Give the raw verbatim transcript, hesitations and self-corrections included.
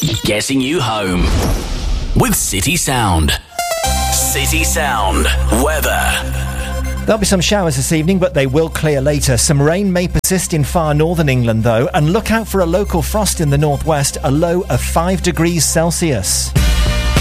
Getting you home with City Sound. City Sound weather. There'll be some showers this evening, but they will clear later. Some rain may persist in far northern England, though, and look out for a local frost in the northwest, a low of five degrees Celsius.